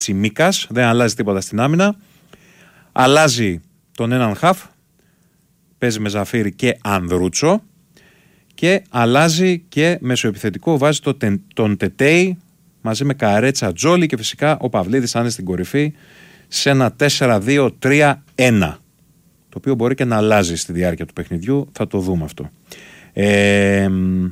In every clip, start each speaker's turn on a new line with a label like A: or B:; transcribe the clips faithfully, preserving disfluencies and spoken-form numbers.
A: Τσιμίκας, δεν αλλάζει τίποτα στην άμυνα. Αλλάζει τον έναν χαφ, παίζει με Ζαφύρι και Ανδρούτσο και αλλάζει και μεσοεπιθετικό, βάζει το, τον Τετέι μαζί με Καρέτσα, Τζόλι και φυσικά ο Παυλίδης αν είναι στην κορυφή σε ένα τέσσερα δύο τρία ένα, το οποίο μπορεί και να αλλάζει στη διάρκεια του παιχνιδιού, θα το δούμε αυτό. Ε,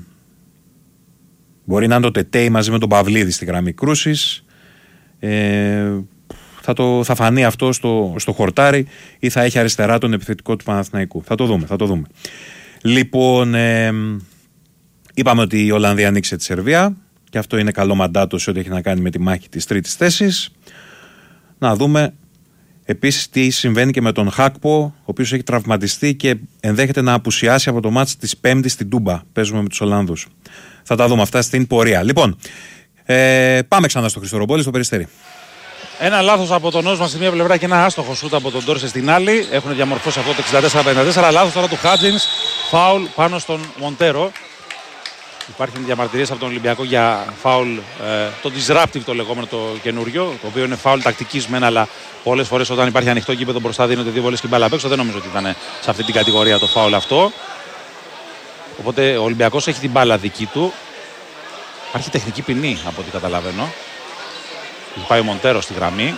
A: μπορεί να είναι το Τετέι μαζί με τον Παυλίδη στη γραμμή κρούσης. Ε, θα, το, θα φανεί αυτό στο, στο χορτάρι ή θα έχει αριστερά τον επιθετικό του Παναθηναϊκού. Θα το δούμε, θα το δούμε. Λοιπόν, ε, είπαμε ότι η Ολλανδία ανοίξε τη Σερβία και αυτό είναι καλό μαντάτο σε ό,τι έχει να κάνει με τη μάχη της τρίτης θέσης. Να δούμε επίσης τι συμβαίνει και με τον Χάκπο, ο οποίος έχει τραυματιστεί και ενδέχεται να απουσιάσει από το μάτς της Πέμπτης στην Τούμπα. Παίζουμε με τους Ολλανδούς. Θα τα δούμε αυτά στην πορεία. Λοιπόν, ε, πάμε ξανά στο Χριστορομπόλη, στο Περιστέρι.
B: Ένα λάθος από τον Όσμαν στη μία πλευρά και ένα άστοχο σούτ από τον Ντόρσε στην άλλη. Έχουν διαμορφώσει αυτό το εξήντα τέσσερα πενήντα τέσσερα. Λάθος τώρα του Χάτζινς. Φάουλ πάνω στον Μοντέρο. Υπάρχουν διαμαρτυρίες από τον Ολυμπιακό για φάουλ, ε, το disruptive το λεγόμενο το καινούριο, το οποίο είναι φάουλ τακτικής μεν, αλλά πολλές φορές όταν υπάρχει ανοιχτό γήπεδο μπροστά δίνονται δύο βολές και μπάλα απ' έξω. Δεν νομίζω ότι ήταν σε αυτή την κατηγορία το φάουλ αυτό. Οπότε ο Ολυμπιακός έχει την μπάλα δική του. Υπάρχει τεχνική ποινή από ό,τι καταλαβαίνω. Πάει ο Μοντέρο στη γραμμή.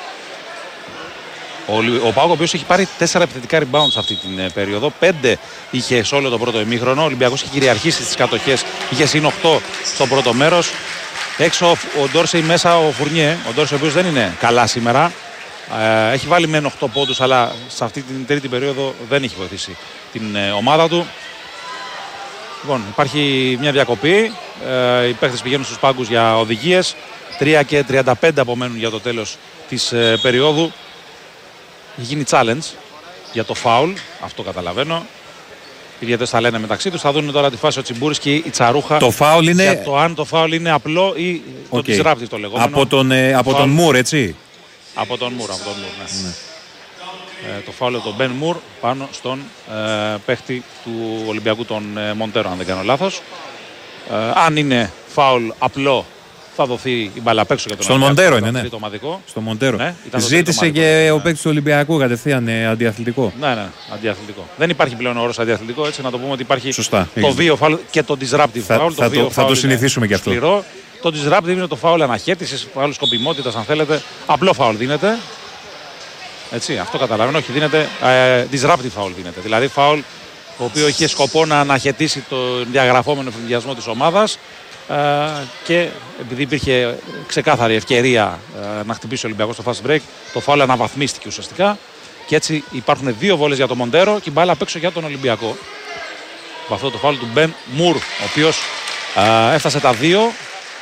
B: Ο, ο Πάοκ, ο οποίος έχει πάρει τέσσερα επιθετικά rebound σε αυτή την ε, περίοδο. πέντε είχε σε όλο το πρώτο ημίχρονο. Ο Ολυμπιακός έχει κυριαρχήσει στις κατοχές. Είχε συν οκτώ στο πρώτο μέρος. Έξω ο Ντόρσεϊ, μέσα ο Φουρνιέ. Ο Ντόρσεϊ, ο οποίος δεν είναι καλά σήμερα. Ε, έχει βάλει μεν οκτώ πόντους, αλλά σε αυτή την τρίτη περίοδο δεν έχει βοηθήσει την ε, ομάδα του. Λοιπόν, υπάρχει μια διακοπή. Ε, οι παίκτες πηγαίνουν στους πάγκους για οδηγίες. τρία και τριάντα πέντε απομένουν για το τέλος της ε, περίοδου. Έχει γίνει challenge για το foul, αυτό καταλαβαίνω. Οι διαιτητές θα λένε μεταξύ τους. Θα δουν τώρα τη φάση ο Τσιμπούρης και η Τσαρούχα.
A: Το foul είναι...
B: Για το αν το foul είναι απλό ή το
A: okay.
B: disruptive το λεγόμενο.
A: Από τον, ε, από τον Μουρ, έτσι.
B: Από τον Μουρ, από τον Μουρ, ναι. ναι. Ε, το foul από τον Μπεν Μουρ πάνω στον ε, παίχτη του Ολυμπιακού, τον ε, Μοντέρο, αν δεν κάνω λάθος. Ε, αν είναι foul απλό, θα δοθεί η μπάλα απ' έξω για τον
A: Στον
B: Ολυμπιακό.
A: Μοντέρο είναι, ναι.
B: Στον
A: Μοντέρο.
B: Ναι,
A: ζήτησε και ναι. ο παίκτης του Ολυμπιακού κατευθείαν ε, αντιαθλητικό.
B: Ναι, ναι, αντιαθλητικό. Δεν υπάρχει πλέον όρος αντιαθλητικό, έτσι να το πούμε ότι υπάρχει.
A: Σωστά,
B: το βίο foul και το disruptive
A: θα,
B: foul.
A: Θα το,
B: το,
A: θα το συνηθίσουμε κι αυτό.
B: Σκληρό. Το disruptive είναι το foul αναχέτησης, foul σκοπιμότητας, αν θέλετε. Απλό foul δίνεται. Έτσι, αυτό καταλαβαίνω. Όχι, δίνεται ε, disruptive foul δίνεται. Δηλαδή foul το οποίο είχε σκοπό να αναχαιτήσει τον διαγραφόμενο εφημδιασμό της ομάδας. Uh, και επειδή υπήρχε ξεκάθαρη ευκαιρία uh, να χτυπήσει ο Ολυμπιακός στο fast break, το φάουλ αναβαθμίστηκε ουσιαστικά και έτσι υπάρχουν δύο βόλες για τον Μοντέρο και η μπάλα απ' έξω για τον Ολυμπιακό. Από αυτό το φάουλ του Μπεν Μουρ, ο οποίος uh, έφτασε τα δύο.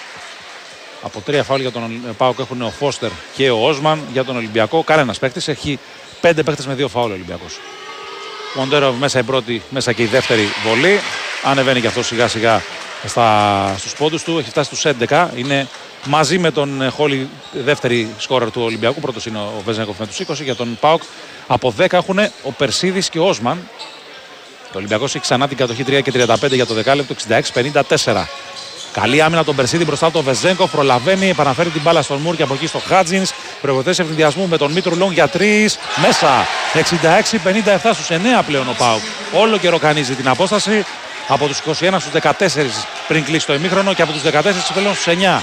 B: Από τρία φάουλ για τον ΠΑΟΚ έχουν ο Φώστερ και ο Όσμαν. Για τον Ολυμπιακό κανένας παίκτης, έχει πέντε παίκτες με δύο φάουλ ο Ολυμπιακός. Μοντέρο μέσα η πρώτη, μέσα και η δεύτερη βολή. Ανεβαίνει και αυτό σιγά σιγά Στα, στους πόντους του, έχει φτάσει στους έντεκα. Είναι μαζί με τον Χόλι δεύτερη σκόρερ του Ολυμπιακού. Πρώτος είναι ο Βεζέγκοφ με τους είκοσι. Για τον ΠΑΟΚ από δέκα έχουν ο Περσίδης και ο Όσμαν. Το Ολυμπιακός έχει ξανά την κατοχή τρία και τριάντα πέντε για το δεκάλεπτο, εξήντα έξι πενήντα τέσσερα. Καλή άμυνα τον Περσίδη μπροστά από τον Βεζέγκοφ. Προλαβαίνει, επαναφέρει την μπάλα στον Μουρ και από εκεί στο Χάτζινς. Προϋποθέσεις ευνηδιασμού με τον Μήτρου Λόγκ για τρεις. Μέσα εξήντα έξι πενήντα επτά στους εννέα πλέον ο ΠΑΟΚ. Όλο καιρό κανίζει την απόσταση. Από τους είκοσι ένα στους δεκατέσσερα πριν κλείσει το ημίχρονο και από τους δεκατέσσερα πλέον στους εννέα.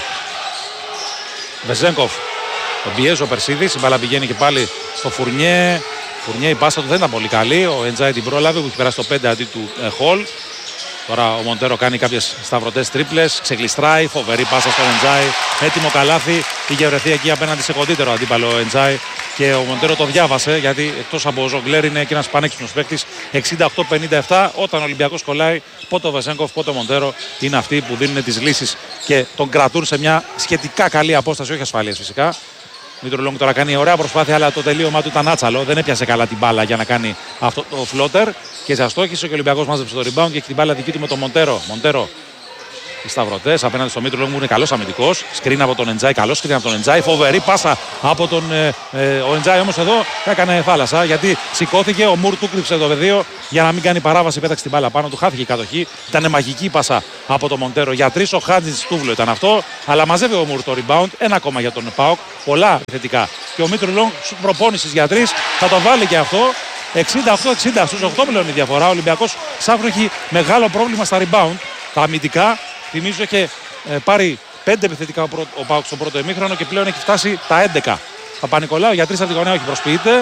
B: Βεζέγκοφ τον πιέζει ο Περσίδης. Η μπάλα πηγαίνει και πάλι στο Φουρνιέ. Φουρνιέ η πάσα του δεν ήταν πολύ καλή. Ο Εντζάι την πρόλαβε που έχει περάσει το πέντε αντί του ε, Χολ. Τώρα ο Μοντέρο κάνει κάποιες σταυρωτές τρίπλες. Ξεκλειστράει. Φοβερή πάσα στον Εντζάι. Έτοιμο καλάθι. Είχε βρεθεί εκεί απέναντι σε κοντύτερο αντίπαλο ο Εντζάι. Και ο Μοντέρο το διάβασε γιατί εκτός από ο Ζογκλέρ είναι και ένας πανέξυπνος παίκτης. εξήντα οκτώ πενήντα επτά. Όταν ο Ολυμπιακός κολλάει, πότε ο Βεζέγκοφ, πότε ο Μοντέρο είναι αυτοί που δίνουν τις λύσεις και τον κρατούν σε μια σχετικά καλή απόσταση, όχι ασφαλείας φυσικά. Μήτρο Λόγκ τώρα κάνει ωραία προσπάθεια, αλλά το τελείωμά του ήταν άτσαλο. Δεν έπιασε καλά την μπάλα για να κάνει αυτό το φλότερ. Και σε αστόχησε και ο Ολυμπιακός μάζεψε το rebound και έχει την μπάλα δική του με τον Μοντέρο. Μοντέρο οι σταυρωτές απέναντι στο Μήτρου Λόγκ που είναι καλός αμυντικός. Σκριν από τον Εντζάι, καλός σκριν από τον Εντζάι. Φοβερή πάσα από τον. Ε, ε, ο Εντζάι όμως εδώ έκανε θάλασσα γιατί σηκώθηκε. Ο Μουρ του κρύψε το πεδίο για να μην κάνει παράβαση. Πέταξε την μπάλα πάνω του, χάθηκε η κατοχή. Ήταν μαγική πάσα από τον Μοντέρο για τρεις. Ο Χάτζης τούβλο ήταν αυτό. Αλλά μαζεύει ο Μουρ το rebound. Ένα ακόμα για τον ΠΑΟΚ. Πολλά θετικά. Και ο Μήτρου Λόγκ προπόνησης για τρεις. Θα το βάλει και αυτό. εξήντα οκτώ εξήντα στους οκτώ πλέον η διαφορά. Ο Ολυμπιακός Σάφρου έχει μεγάλο πρόβλημα στα rebound. Τα αμυντικά. Θυμίζω είχε ε, πάρει πέντε επιθετικά ο, ο ΠΑΟΚ στο πρώτο ημίχρονο και πλέον έχει φτάσει τα έντεκα. Παπα-Νικολάου για τρεις από την γωνία, όχι, προσποιείται.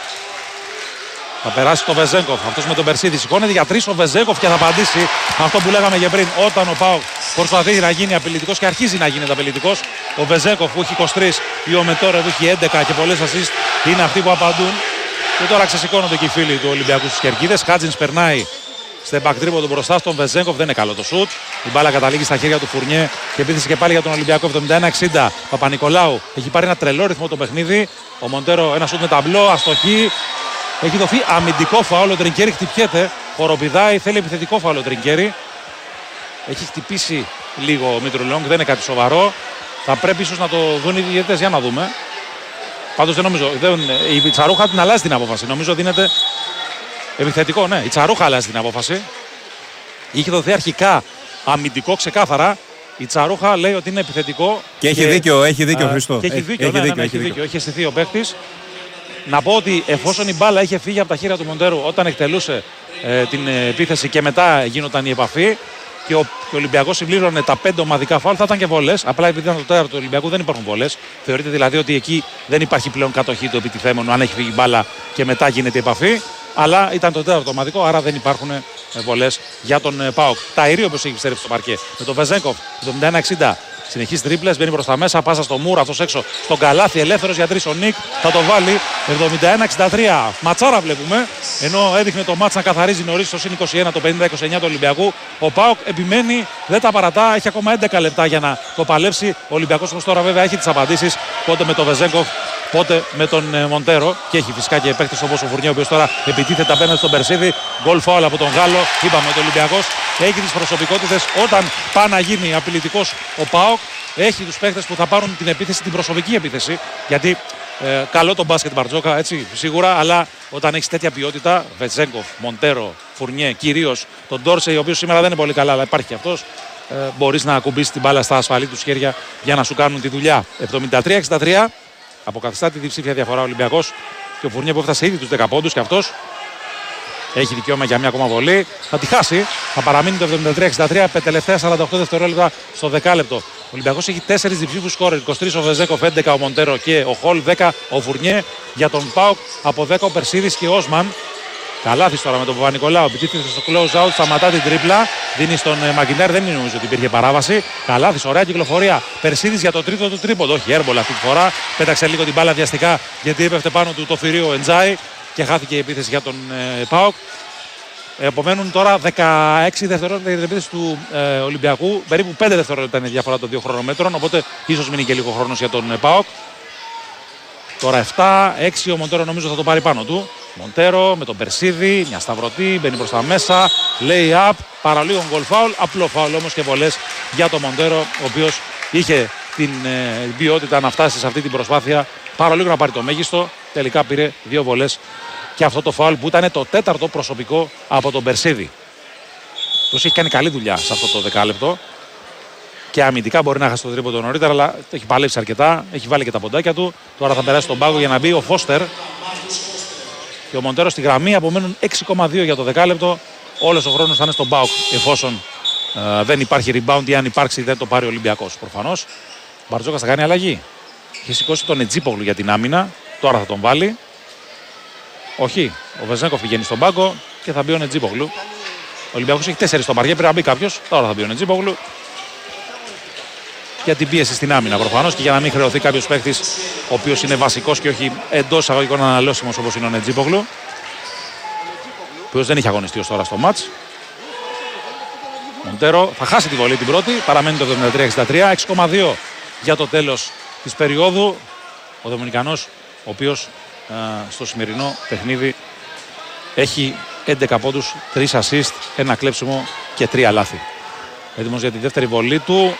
B: Θα περάσει το Βεζέγκοφ. Αυτός με τον Περσίδη σηκώνεται για τρεις ο Βεζέγκοφ και θα απαντήσει αυτό που λέγαμε και πριν. Όταν ο ΠΑΟΚ προσπαθεί να γίνει απειλητικός και αρχίζει να γίνεται απειλητικός, ο Βεζέγκοφ που έχει είκοσι τρία ή ο Μετόρα που έχει έντεκα και πολλές assist είναι αυτοί που απαντούν. Και τώρα ξεσηκώνονται και οι φίλοι του Ολυμπιακού στις κερκίδες. Χάτζινς περνάει στην μπακτρίπο του μπροστά στον Βεζέγκοφ, δεν είναι καλό το σουτ. Η μπάλα καταλήγει στα χέρια του Φουρνιέ και επίθεση και πάλι για τον Ολυμπιακό. εβδομήντα ένα εξήντα. Παπα-Νικολάου έχει πάρει ένα τρελό ρυθμό το παιχνίδι. Ο Μοντέρο ένα σουτ με ταμπλό, αστοχή. Έχει δοθεί αμυντικό φάουλ. Ο Τρινκέρι χτυπιέται, χοροπηδάει, θέλει επιθετικό φάουλ ο Τρινκέρι. Έχει χτυπήσει λίγο ο Μήτρου Λόγκ, δεν είναι κάτι σοβαρό. Θα πρέπει ίσως να το δουν οι διαιτητές, για να δούμε. Πάντως δεν νομίζω. Δεν, η Τσαρούχα την αλλάζει την απόφαση. Νομίζω δίνεται. Επιθετικό, ναι. Η Τσαρούχα αλλάζει την απόφαση. Είχε δοθεί αρχικά αμυντικό ξεκάθαρα. Η Τσαρούχα λέει ότι είναι επιθετικό.
A: Και έχει και, δίκιο, έχει δίκιο, Χριστό.
B: Και έχει δίκιο, έχει, ναι, δίκιο, ναι, έχει, έχει δίκιο. Έχει αισθηθεί ο παίκτης. Να πω ότι εφόσον η μπάλα είχε φύγει από τα χέρια του Μοντέρου όταν εκτελούσε ε, την επίθεση και μετά γίνονταν η επαφή και ο, ο Ολυμπιακός συμπλήρωνε τα πέντε ομαδικά φάουλ, θα ήταν και βολές. Απλά επειδή ήταν το τέταρτο του Ολυμπιακού δεν υπάρχουν βολές. Θεωρείται δηλαδή ότι εκεί δεν υπάρχει πλέον κατοχή του επιτιθέμενου αν έχει φύγει η μπάλα και μετά γίνεται η επαφή. Αλλά ήταν το τέταρτο ομαδικό, άρα δεν υπάρχουν βολές για τον ε, ΠΑΟΚ. Ταϊρή όπως έχει επιστρέψει στο παρκέ με τον Βεζέγκοφ εβδομήντα ένα εξήντα. Συνεχίζει τρίπλες, μπαίνει προς τα μέσα, πάσα στο Μουρ, αυτός έξω στον καλάθι, ελεύθερος για τρεις ο Νίκ, θα το βάλει εβδομήντα ένα εξήντα τρία. Ματσάρα βλέπουμε, ενώ έδειχνε το μάτς να καθαρίζει νωρίς στο συν είκοσι ένα το πενήντα είκοσι εννιά του Ολυμπιακού. Ο ΠΑΟΚ επιμένει, δεν τα παρατά, έχει ακόμα έντεκα λεπτά για να το παλέψει. Ο Ολυμπιακός όμως τώρα βέβαια έχει τις απαντήσεις, πότε με τον Βεζέγκοφ, πότε με τον ε, Μοντέρο και έχει φυσικά και παίκτες όπως ο Φουρνιέ, ο οποίος τώρα επιτίθεται απέναντι στον Περσίδη. Γκολ φάουλ από τον Γάλλο, είπαμε ότι ο Ολυμπιακός έχει τις προσωπικότητες όταν πάει να γίνει απειλητικός ο ΠΑΟΚ. Έχει τους παίκτες που θα πάρουν την επίθεση, την προσωπική επίθεση. Γιατί ε, καλό το μπάσκετ Μπαρτζόκα, έτσι σίγουρα, αλλά όταν έχει τέτοια ποιότητα, Βεζέγκοφ, Μοντέρο, Φουρνιέ, κυρίως τον Ντόρσεϊ, ο οποίος σήμερα δεν είναι πολύ καλά, αλλά υπάρχει και αυτός, ε, μπορείς να ακουμπήσεις την μπάλα στα ασφαλή του χέρια για να σου κάνουν τη δουλειά. εβδομήντα τρία εξήντα τρία, αποκαθιστά τη διψήφια διαφορά ο Ολυμπιακός και ο Φουρνιέ που έφτασε ήδη τους δέκα πόντους και αυτός έχει δικαίωμα για μια ακόμα βολή. Θα τη χάσει. Θα παραμείνει το εβδομήντα τρία εξήντα τρία. Τελευταία σαράντα οκτώ δευτερόλεπτα στο δεκάλεπτο. Ο Ολυμπιακός έχει τέσσερις διψήφιους σκόρερ. είκοσι τρία ο Βεζέγκοφ, έντεκα ο Μοντέρο και ο Χολ, δέκα ο Φουρνιέ. Για τον ΠΑΟΚ από δέκα ο Περσίδης και ο Όσμαν. Καλάθις τώρα με τον Παπα-Νικολάου. Επιτίθεται στο close out. Σταματά την τρίπλα. Δίνει στον ε, Μαγκινέρ. Δεν νομίζω ότι υπήρχε παράβαση. Καλάθις, ωραία κυκλοφορία. Περσίδης για το τρίτο του τρίποντο. Όχι, έρμπολα αυτή τη φορά. Πέταξε λίγο την μπάλα βιαστικά γιατί έπεφτε πάνω του το φυρίο Εντζάι και χάθηκε η επίθεση για τον ε, ΠΑΟΚ. Επομένουν τώρα δεκαέξι δευτερόλεπτα για την επίθεση του ε, Ολυμπιακού. Περίπου πέντε δευτερόλεπτα είναι η διαφορά των δύο χρονομέτρων. Οπότε ίσως μείνει και λίγο χρόνος για τον ε, ΠΑΟΚ. Τώρα επτά έξι ο Μοντέρο νομίζω θα το πάρει πάνω του. Μοντέρο με τον Περσίδη, μια σταυρωτή, μπαίνει προς τα μέσα. Lay up, παραλίγο γκολ φάουλ. Απλό φάουλ όμως και βολές για τον Μοντέρο, ο οποίος είχε την ε, ποιότητα να φτάσει σε αυτή την προσπάθεια. Παραλίγο να πάρει το μέγιστο. Τελικά πήρε δύο βολές. Και αυτό το φάουλ που ήταν το τέταρτο προσωπικό από τον Περσίδη. Τους έχει κάνει καλή δουλειά σε αυτό το δεκάλεπτο. Και αμυντικά μπορεί να χάσει το τρίποντο νωρίτερα, αλλά το έχει παλέψει αρκετά. Έχει βάλει και τα ποντάκια του. Τώρα θα περάσει τον πάγκο για να μπει ο Φώστερ. Και ο Μοντέρο στη γραμμή. Απομένουν έξι κόμμα δύο για το δεκάλεπτο. Όλος ο χρόνος θα είναι στον ΠΑΟΚ εφόσον ε, δεν υπάρχει rebound ή αν υπάρξει δεν το πάρει ο Ολυμπιακός. Προφανώς. Ο Μπαρτζόκας θα κάνει αλλαγή. Έχει σηκώσει τον Ετζίπογλου για την άμυνα. Τώρα θα τον βάλει. Όχι, ο Βεζέγκοφ πηγαίνει στον πάγκο και θα μπει ο Νετζίπογλου. Ο Ολυμπιακός έχει τέσσερις στο παρκέ, πρέπει να μπει κάποιος. Τώρα θα μπει ο Νετζίπογλου. Για την πίεση στην άμυνα προφανώς και για να μην χρεωθεί κάποιος παίκτης ο οποίος είναι βασικός και όχι εντός εισαγωγικών αναλώσιμος όπως είναι ο Νετζίπογλου. Ο οποίος δεν είχε αγωνιστεί ως τώρα στο μάτς. Μοντέρο θα χάσει τη βολή την πρώτη, παραμένει το εβδομήντα τρία εξήντα τρία, έξι κόμμα δύο για το τέλος της περίοδου. Ο Δομινικανός, ο οποίος στο σημερινό παιχνίδι έχει έντεκα πόντους, τρία assist, ένα κλέψιμο και τρία λάθη. Έτοιμος για τη δεύτερη βολή του.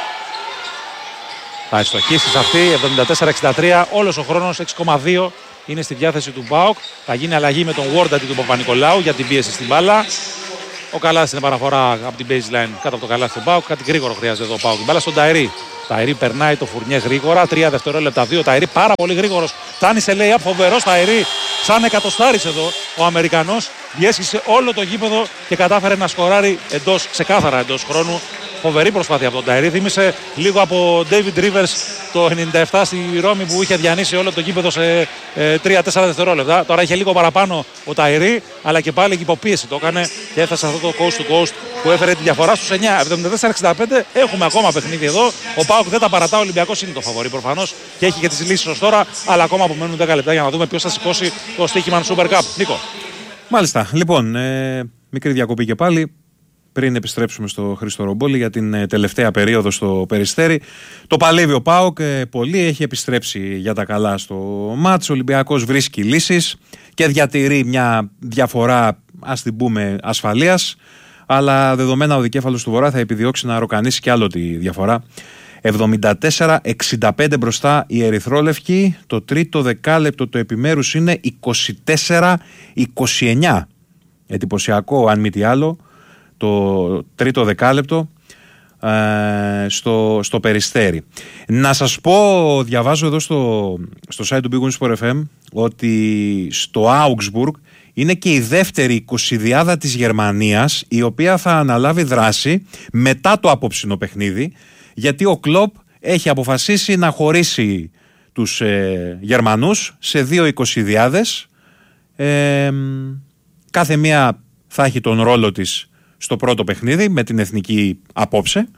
B: Θα ευστοχίσει σε αυτή, εβδομήντα τέσσερα εξήντα τρία, όλος ο χρόνος έξι κόμμα δύο είναι στη διάθεση του ΠΑΟΚ. Θα γίνει αλλαγή με τον Ward αντί του Παπα-Νικολάου για την πίεση στην μπάλα. Ο Καλάθης είναι παραφορά από την baseline κάτω από το Καλάθι του ΠΑΟΚ. Κάτι γρήγορο χρειάζεται εδώ ο ΠΑΟΚ. Την μπάλα στον Ταϊρή. Ταϊρή περνάει το Φουρνιέ γρήγορα, τρία δευτερόλεπτα, δύο. Ταϊρή πάρα πολύ γρήγορος. Φτάνει σε lay-up, φοβερός Ταϊρή. Σαν εκατοστάρης εδώ ο Αμερικανός. Διέσχισε όλο το γήπεδο και κατάφερε να σκοράρει εντός, ξεκάθαρα εντός χρόνου. Φοβερή προσπάθεια από τον Ταϊρή. Θύμισε λίγο από David Rivers το ενενήντα επτά στη Ρώμη που είχε διανύσει όλο το γήπεδο σε ε, τρία τέσσερα δευτερόλεπτα. Τώρα είχε λίγο παραπάνω ο Ταϊρή, αλλά και πάλι υποπίεση το έκανε και έφτασε αυτό το coast to coast που έφερε τη διαφορά στους εννιά. εβδομήντα τέσσερα εξήντα πέντε. Έχουμε ακόμα παιχνίδι εδώ. Ο ΠΑΟΚ δεν τα παρατά. Ο Ολυμπιακός είναι το φαβορί προφανώς και έχει και τις λύσεις ως τώρα. Αλλά ακόμα απομένουν δέκα λεπτά για να δούμε ποιος θα σηκώσει το Στίχημαν Super Cup. Νίκο.
A: Μάλιστα. Λοιπόν, ε, μικρή διακοπή και πάλι. Πριν επιστρέψουμε στο Χρήστο Ρομπόλη για την τελευταία περίοδο στο Περιστέρι. Το παλεύει ο ΠΑΟΚ πολύ, έχει επιστρέψει για τα καλά στο μάτς. Ο Ολυμπιακός βρίσκει λύσεις και διατηρεί μια διαφορά, ας την πούμε, ασφαλείας. Αλλά δεδομένα ο δικέφαλος του Βορρά θα επιδιώξει να ροκανίσει κι άλλο τη διαφορά. εβδομήντα τέσσερα εξήντα πέντε μπροστά οι ερυθρόλευκοι. Το τρίτο δεκάλεπτο το επιμέρους είναι είκοσι τέσσερα είκοσι εννιά. Εντυπωσιακό αν μη τι άλλο. Το τρίτο δεκάλεπτο ε, στο, στο Περιστέρι. Να σας πω, διαβάζω εδώ στο, στο site του Big Win Sport εφ εμ ότι στο Augsburg είναι και η δεύτερη εικοσιδιάδα της Γερμανίας η οποία θα αναλάβει δράση μετά το απόψινο παιχνίδι, γιατί ο Κλοπ έχει αποφασίσει να χωρίσει τους ε, Γερμανούς σε δύο εικοσιδιάδες. Ε, κάθε μία θα έχει τον ρόλο της στο πρώτο παιχνίδι με την εθνική απόψε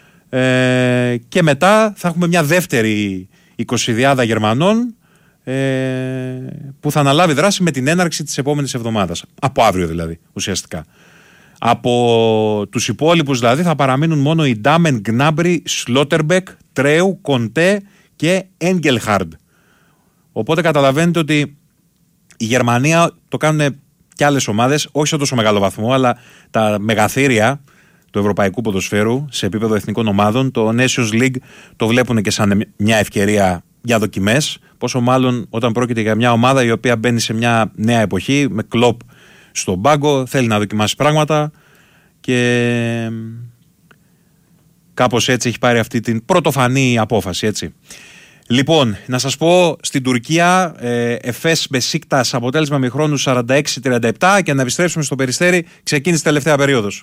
A: ε, και μετά θα έχουμε μια δεύτερη εικοσιδιάδα Γερμανών ε, που θα αναλάβει δράση με την έναρξη της επόμενης εβδομάδας, από αύριο δηλαδή ουσιαστικά. Από τους υπόλοιπους δηλαδή θα παραμείνουν μόνο οι Ντάμεν, Γκνάμπρι, Σλότερμπεκ, Τρέου, Κοντέ και Έγγελχαρντ. Οπότε καταλαβαίνετε ότι η Γερμανία το κάνουν και άλλες ομάδες, όχι σε τόσο μεγάλο βαθμό, αλλά τα μεγαθύρια του ευρωπαϊκού ποδοσφαίρου σε επίπεδο εθνικών ομάδων, το Nations League το βλέπουν και σαν μια ευκαιρία για δοκιμές. Πόσο μάλλον όταν πρόκειται για μια ομάδα η οποία μπαίνει σε μια νέα εποχή, με Κλοπ στον πάγκο, θέλει να δοκιμάσει πράγματα και κάπως έτσι έχει πάρει αυτή την πρωτοφανή απόφαση, έτσι. Λοιπόν, να σας πω, στην Τουρκία, ε, Εφές Μπεσίκτας, αποτέλεσμα ημιχρόνου σαράντα έξι τριάντα επτά, και να επιστρέψουμε στο Περιστέρι, ξεκίνησε τελευταία περίοδος.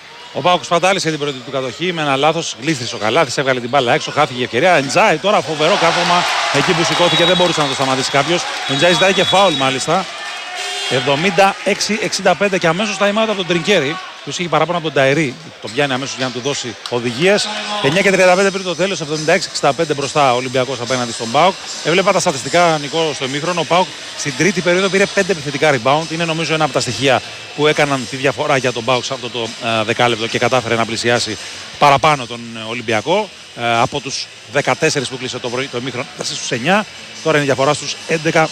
B: Ο ΠΑΟΚ σπατάλησε την πρώτη του κατοχή με ένα λάθος, γλίστρισε ο Καλάθης, έβγαλε την μπάλα έξω, χάθηκε η ευκαιρία. Εντζάι τώρα φοβερό κάρφωμα εκεί που σηκώθηκε, δεν μπορούσε να το σταματήσει κάποιος. Εντζάι ζητάει και φάουλ μάλιστα. εβδομήντα έξι εξήντα πέντε και αμέσως τα ημάτα από τον Τρινκέρι, που είχε παραπάνω από τον Ταϊρή. Τον πιάνει αμέσως για να του δώσει οδηγίες. εννιά και τριάντα πέντε πριν το τέλος, εβδομήντα έξι εξήντα πέντε μπροστά ο Ολυμπιακός απέναντι στον ΠΑΟΚ. Έβλεπα τα στατιστικά, Νικό, στο ημίχρονο. Ο ΠΑΟΚ στην τρίτη περίοδο πήρε πέντε επιθετικά rebound. Είναι νομίζω ένα από τα στοιχεία που έκαναν τη διαφορά για τον ΠΑΟΚ σε αυτό το uh, δεκάλεπτο και κατάφερε να πλησιάσει παραπάνω τον Ολυμπιακό. Uh, από τους δεκατέσσερα που κλείσε το, το ημίχρονο, φτάσει στους εννιά. Τώρα είναι η διαφορά στους έντεκα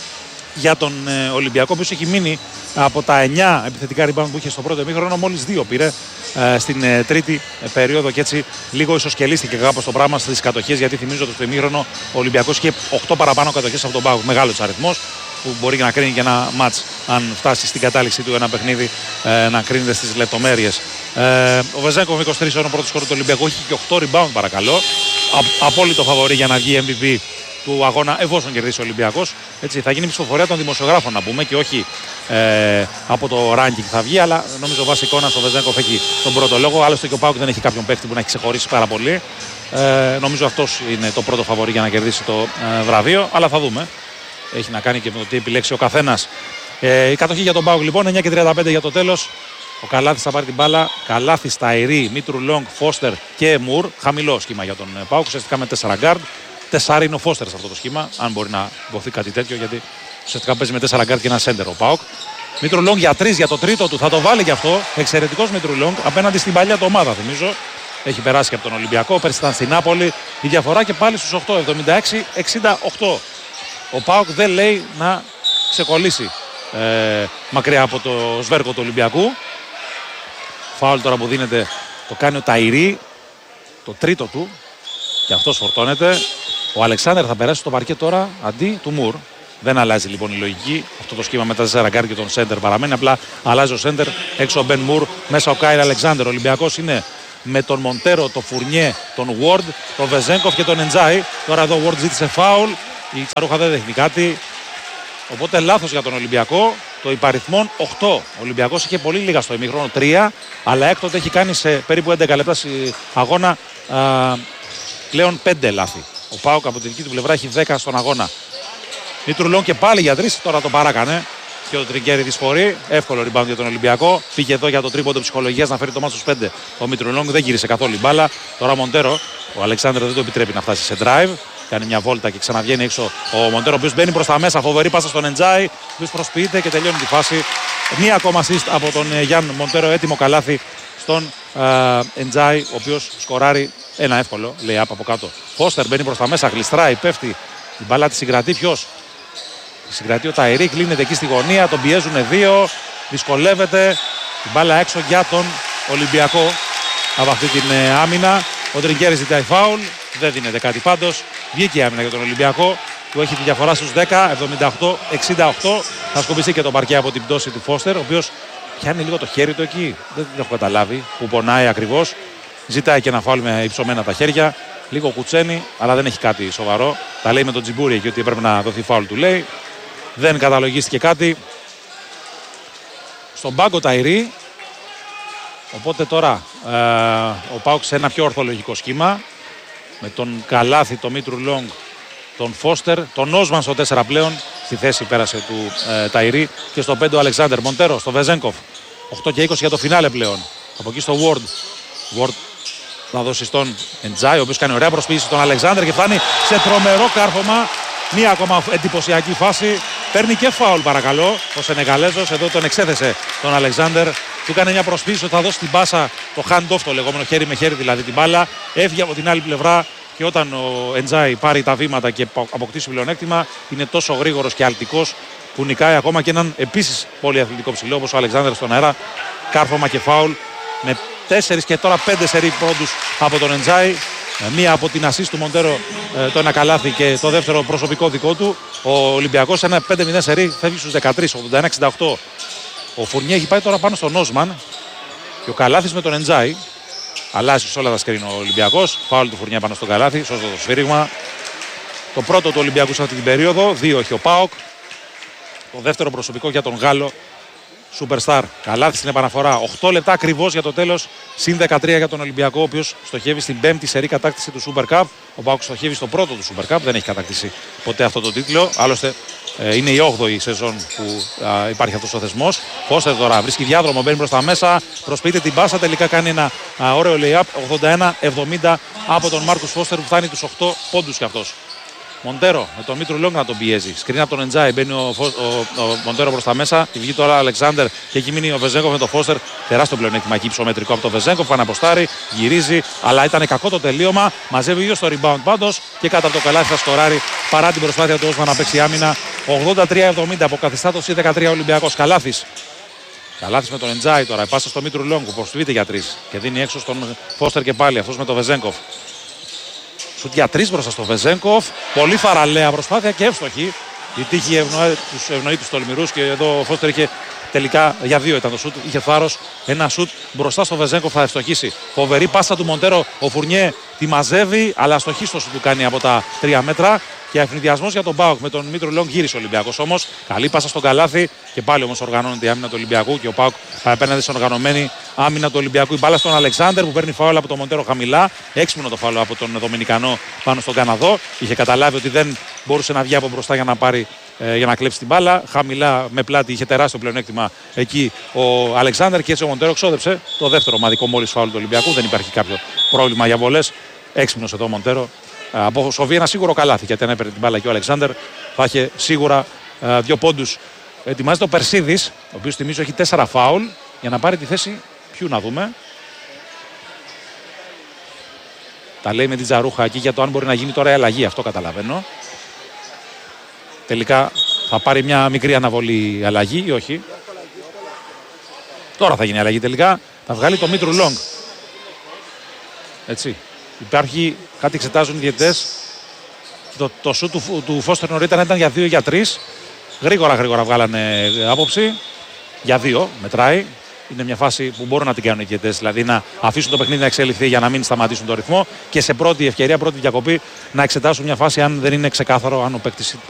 B: για τον ε, Ολυμπιακό, που έχει μείνει από τα εννιά επιθετικά rebound που είχε στο πρώτο ημίχρονο, μόλις δύο πήρε ε, στην ε, τρίτη ε, περίοδο, και έτσι λίγο ισοσκελίστηκε κάπως το πράγμα στις κατοχές, γιατί θυμίζω ότι στο ημίχρονο ο Ολυμπιακός είχε οκτώ παραπάνω κατοχές από τον ΠΑΟΚ. Μεγάλος αριθμός που μπορεί και να κρίνει και ένα μάτς, αν φτάσει στην κατάληξη του ένα παιχνίδι, ε, να κρίνεται στις λεπτομέρειες. Ε, ο Βεζέγκοφ είκοσι τρία ώρων πρώτος χώρου του Ολυμπιακού, έχει και οκτώ rebound παρακαλώ. Α, απόλυτο φαβορί για να βγει εμ βι πι του αγώνα, εφόσον κερδίσει ο Ολυμπιακός. Έτσι, θα γίνει η ψηφοφορία των δημοσιογράφων, να πούμε, και όχι ε, από το ranking θα βγει, αλλά νομίζω βάσει εικόνας ο Βεζέγκοφ έχει τον πρώτο λόγο. Άλλωστε και ο ΠΑΟΚ δεν έχει κάποιον παίκτη που να έχει ξεχωρίσει πάρα πολύ. Ε, νομίζω αυτός είναι το πρώτο φαβορί για να κερδίσει το ε, βραβείο, αλλά θα δούμε. Έχει να κάνει και με το τι επιλέξει ο καθένας. Ε, η κατοχή για τον ΠΑΟΚ λοιπόν, εννιά και τριάντα πέντε για το τέλος. Ο Καλάθης θα πάρει την μπάλα. Καλάθης, Ταϊρή, Μήτρου Λόγκ, Φώστερ και Μουρ. Χαμηλό σχήμα για τον ΠΑΟΚ, ουσιαστικά με τέσσερα γκάρντ. Τεσσάρι είναι ο Φώστερ σε αυτό το σχήμα, αν μπορεί να υποθεί κάτι τέτοιο, γιατί ουσιαστικά παίζει με τέσσερα γκάρντ και ένα σέντερ ο ΠΑΟΚ. Μήτρου Λόγκ για τρία για το τρίτο του, θα το βάλει γι' αυτό. Εξαιρετικός Μήτρου Λόγκ απέναντι στην παλιά του ομάδα, θυμίζω. Έχει περάσει και από τον Ολυμπιακό, πέρσι ήταν στην Νάπολη. Η διαφορά και πάλι στους οκτώ, εβδομήντα έξι εξήντα οκτώ. Ο ΠΑΟΚ δεν λέει να ξεκολλήσει ε, μακριά από το σβέρκο του Ολυμπιακού. Φάουλ τώρα που δίνεται Το κάνει ο Ταϊρή, το τρίτο του. Και αυτός φορτώνεται. Ο Αλεξάνδερ θα περάσει στο παρκέ τώρα αντί του Μουρ. Δεν αλλάζει λοιπόν η λογική. Αυτό το σχήμα με τα τέσσερα γκάρ και τον σέντερ παραμένει. Απλά αλλάζει ο σέντερ. Έξω ο Μπεν Μουρ. Μέσα ο Κάιλ Αλεξάνδερ. Ο Ολυμπιακός είναι με τον Μοντέρο, τον Φουρνιέ, τον Ward, τον Βεζένκοφ και τον Εντζάι. Τώρα εδώ ο Ward ζήτησε φάουλ. Η Τσαρούχα δεν δείχνει κάτι. Οπότε λάθος για τον Ολυμπιακό. Το υπαριθμόν οκτώ. Ο Ολυμπιακός είχε πολύ λίγα στο ημίχρονο τρία. Αλλά έκτοτε έχει κάνει σε περίπου έντεκα λεπτά αγώνα α, πλέον πέντε λάθη. Ο ΠΑΟΚ από τη δική του πλευρά έχει δέκα στον αγώνα. Μητρουλόν και πάλι για τρεις, τώρα το παράκανε. Και ο Τριγκέρι δυσφορεί. Εύκολο rebound για τον Ολυμπιακό. Πήγε εδώ για το τρίποντο ψυχολογίας να φέρει το μάτσο στους πέντε. Ο Μητρουλόν δεν γύρισε καθόλου η μπάλα. Τώρα ο Μοντέρο, ο Αλεξάνδρ δεν το επιτρέπει να φτάσει σε drive. Κάνει μια βόλτα και ξαναβγαίνει έξω ο Μοντέρο, ο οποίος μπαίνει προς τα μέσα. Φοβερή πάσα στον Εντζάι, ο οποίος προσποιείται και τελειώνει τη φάση. Μία ακόμα assist από τον Γιάν Μοντέρο, έτοιμο καλάθι στον Εντζάι, ο οποίος σκοράρει ένα εύκολο, λέει από κάτω. Φώστερ μπαίνει προς τα μέσα, γλιστράει, πέφτει. Η μπάλα τη συγκρατεί ποιος? Τη συγκρατεί ο Ταϊρή, κλείνεται εκεί στη γωνία, τον πιέζουν δύο, δυσκολεύεται. Η μπάλα έξω για τον Ολυμπιακό από αυτή την άμυνα. Ο Τριγκέρι ζητάει φάουλ, δεν δίνεται κάτι πάντως. Βγήκε η άμυνα για τον Ολυμπιακό, του έχει τη διαφορά στους δέκα, εβδομήντα οκτώ εξήντα οκτώ. Θα σκουπιστεί και το παρκέ από την πτώση του Φώστερ, ο οποίος πιάνει λίγο το χέρι του εκεί. Δεν το έχω καταλάβει που πονάει ακριβώς. Ζητάει και ένα φάουλ με υψωμένα τα χέρια. Λίγο κουτσένει, αλλά δεν έχει κάτι σοβαρό. Τα λέει με τον Τζιμπούρι εκεί ότι έπρεπε να δοθεί φάουλ, του λέει. Δεν καταλογίστηκε κάτι. Στον πάγκο Ταϊρή. Οπότε τώρα ε, ο ΠΑΟΚ σε ένα πιο ορθολογικό σχήμα. Με τον Καλάθι, τον Μήτρου Λόγκ, τον Φώστερ, τον Όσμαν στο τέσσερα πλέον. Στη θέση πέρασε του ε, Ταϊρή. Και στο πέντε ο Αλεξάνδερ. Μοντέρο, στο Βεζένκοφ. οκτώ και είκοσι για το φινάλε πλέον. Από εκεί στο Ward. Ward θα δώσει στον Εντζάι, ο οποίος κάνει ωραία προσποίηση στον Αλεξάνδερ και φτάνει σε τρομερό κάρφωμα. Μία ακόμα εντυπωσιακή φάση. Παίρνει και φάουλ παρακαλώ. Ο Σενεγαλέζος εδώ τον εξέθεσε τον Αλεξάνδερ. Του έκανε μια προσποίηση ότι θα δώσει την πάσα, το hand-off το λεγόμενο, χέρι με χέρι δηλαδή την μπάλα. Έφυγε από την άλλη πλευρά και όταν ο Εντζάι πάρει τα βήματα και αποκτήσει πλεονέκτημα, είναι τόσο γρήγορος και αλτικός που νικάει ακόμα και έναν επίσης πολύ αθλητικό ψηλό όπως ο Αλεξάνδερ στον αέρα. Κάρφωμα και φάουλ με τέσσερις και τώρα πέντε σερί πόντους από τον Εντζάι. Μία από την ασίστ του Μοντέρο, το ένα καλάθι και το δεύτερο προσωπικό δικό του. Ο Ολυμπιακός ένα πέντε μηδέν σερί φεύγει στους δεκατρείς, ογδόντα ένα εξήντα οκτώ. Ο Φουρνιέ έχει πάει τώρα πάνω στον Όσμαν και ο Καλάθης με τον Εντζάι. Αλλάζει σε όλα τα σκριν ο Ολυμπιακός. Φάουλ του Φουρνιέ πάνω στον Καλάθι, σώστο το σφύριγμα. Το πρώτο του Ολυμπιακού σε αυτή την περίοδο, δύο έχει ο ΠΑΟΚ. Το δεύτερο προσωπικό για τον Γάλλο Superstar. Καλάθι στην επαναφορά. οκτώ λεπτά ακριβώς για το τέλος. Συν δεκατρία για τον Ολυμπιακό, ο οποίος στοχεύει στην πέμπτη σερί κατάκτηση του Super Cup. Ο ΠΑΟΚ στοχεύει στο πρώτο του Super Cup. Δεν έχει κατακτήσει ποτέ αυτό το τίτλο. Άλλωστε ε, είναι η όγδοη σεζόν που α, υπάρχει αυτός ο θεσμός. Φώστερ τώρα βρίσκει διάδρομο, μπαίνει προς τα μέσα. Προσποιείται την πάσα. Τελικά κάνει ένα α, ωραίο lay-up. ογδόντα ένα εβδομήντα από τον Μάρκους Φώστερ που φτάνει τους οκτώ πόντους κι αυτός. Μοντέρο με τον Μήτρου Λόγκ να τον πιέζει. Σκριν από τον Εντζάι. Μπαίνει ο, ο, ο, ο Μοντέρο προς τα μέσα. Τη βγει τώρα ο Αλεξάνδερ και έχει μείνει ο Βεζένκοφ με τον Φώστερ. Τεράστιο πλεονέκτημα εκεί ψωμετρικό από τον Βεζένκοφ. Αναποστάρει, γυρίζει. Αλλά ήταν κακό το τελείωμα. Μαζεύει ίδιο στο rebound πάντως και κάτω από το καλάθι θα σκοράρει παρά την προσπάθεια του Όσμαν να παίξει άμυνα. ογδόντα τρία εβδομήντα αποκαθιστά το συν δεκατρία Ολυμπιακός. Καλάθις. Καλάθις με τον Εντζάι τώρα. Πάσα στο Μήτρου Λόγκ που προσφύγεται για τρεις και δίνει έξω στον Φώστερ και πάλι αυτό με τον Βεζένκοφ. Σουτ για τρεις μπροστά στο Βεζένκοφ. Πολύ θαραλέα προσπάθεια και εύστοχη. Η τύχη ευνοεί τους, ευνοεί τους τολμηρούς και εδώ ο Φώστερ είχε τελικά για δύο ήταν το σουτ. Είχε θάρρος. Ένα σουτ μπροστά στο Βεζένκοφ θα ευστοχήσει. Φοβερή πάσα του Μοντέρο. Ο Φουρνιέ τη μαζεύει, αλλά αστοχή στο σουτ του κάνει από τα τρία μέτρα. Και ευνηδιασμός για τον ΠΑΟΚ με τον Μήτρου Λόγκ γύρισε ο Ολυμπιακός όμως. Καλή πάσα στον Καλάθι και πάλι όμως οργανώνεται η άμυνα του Ολυμπιακού και ο ΠΑΟΚ απέναντι στην οργανωμένη άμυνα του Ολυμπιακού. Η μπάλα στον Αλεξάνδερ που παίρνει φάουλ από τον Μοντέρο χαμηλά. Έξυπνο το φάουλ από τον Δομινικανό πάνω στον Καναδό. Είχε καταλάβει ότι δεν μπορούσε να βγει από μπροστά για να, πάρει, ε, για να κλέψει την μπάλα. Χαμηλά με πλάτη είχε τεράστιο πλεονέκτημα εκεί ο Αλεξάνδερ και έτσι ο Μοντέρο ξόδεψε το δεύτερο ομαδικό μόλις φάουλ του Ολυμπιακού. Δεν υπάρχει κάποιο πρόβλημα για βολές. Έξυπνος εδώ ο Μοντέρο. Από Σοβί ένα σίγουρο καλάθι γιατί αν έπαιρνε την μπάλα και ο Αλεξάνδερ θα είχε σίγουρα uh, δύο πόντους. Ετοιμάζεται ο Περσίδης, ο οποίος θυμίζω έχει τέσσερα φάουλ για να πάρει τη θέση. Ποιου να δούμε. Τα λέει με την Τζαρούχα εκεί για το αν μπορεί να γίνει τώρα η αλλαγή. Αυτό καταλαβαίνω. Τελικά θα πάρει μια μικρή αναβολή αλλαγή ή όχι. Τώρα θα γίνει αλλαγή τελικά. Θα βγάλει το Μήτρου Λόγκ. Έτσι. Υπάρχει κάτι εξετάζουν οι διαιτητές. Το, το σου του, του Φώστερ νωρίτερα ήταν για δύο για τρεις. Γρήγορα γρήγορα βγάλανε άποψη. Για δύο μετράει. Είναι μια φάση που μπορούν να την κάνουν οι διαιτητές. Δηλαδή να αφήσουν το παιχνίδι να εξελιχθεί για να μην σταματήσουν το ρυθμό. Και σε πρώτη ευκαιρία, πρώτη διακοπή, να εξετάσουν μια φάση αν δεν είναι ξεκάθαρο αν ο παίκτης